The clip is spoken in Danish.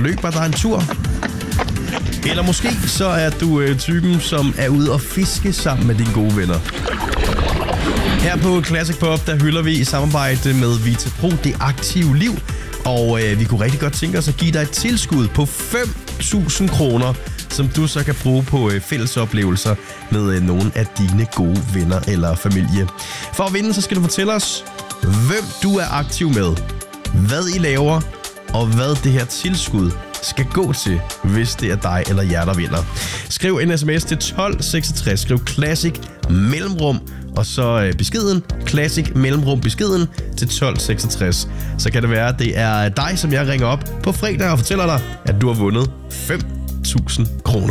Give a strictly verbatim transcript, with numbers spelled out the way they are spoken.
løber dig en tur. Eller måske så er du øh, typen, som er ude og fiske sammen med dine gode venner. Her på Classic Pop, der hylder vi i samarbejde med Vitapro det aktive liv. Og øh, vi kunne rigtig godt tænke os at give dig et tilskud på fem tusind kroner, som du så kan bruge på øh, fællesoplevelser med øh, nogle af dine gode venner eller familie. For at vinde, så skal du fortælle os, hvem du er aktiv med, hvad I laver, og hvad det her tilskud skal gå til, hvis det er dig eller jer, der vinder. Skriv en sms til tolv seksogtres, skriv Classic Mellemrum, og så beskeden, Classic Mellemrum beskeden til tolv seksogtres. Så kan det være, at det er dig, som jeg ringer op på fredag og fortæller dig, at du har vundet fem tusind kroner.